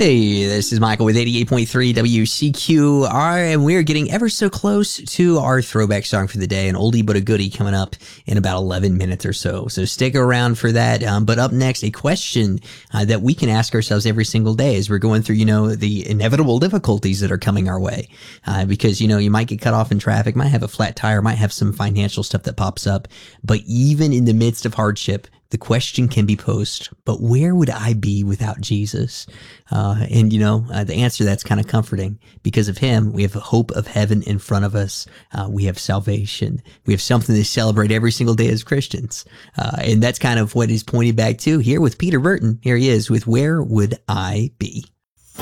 Hey, this is Michael with 88.3 WCQR, and we're getting ever so close to our throwback song for the day, an oldie but a goodie coming up in about 11 minutes or so. So stick around for that. But up next, a question that we can ask ourselves every single day as we're going through, the inevitable difficulties that are coming our way. Because, you might get cut off in traffic, might have a flat tire, might have some financial stuff that pops up. But even in the midst of hardship, the question can be posed, but where would I be without Jesus? The answer to that's kind of comforting. Because of him, we have a hope of heaven in front of us. We have salvation. We have something to celebrate every single day as Christians. And that's kind of what is pointed back to here with Peter Burton. Here he is with Where Would I Be?